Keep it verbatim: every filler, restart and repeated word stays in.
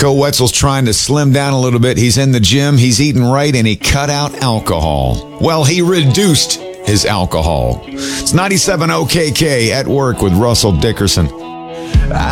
Nico Wetzel's trying to slim down a little bit. He's in the gym, he's eating right, and he cut out alcohol. Well, he reduced his alcohol. It's ninety-seven O K K at work with Russell Dickerson.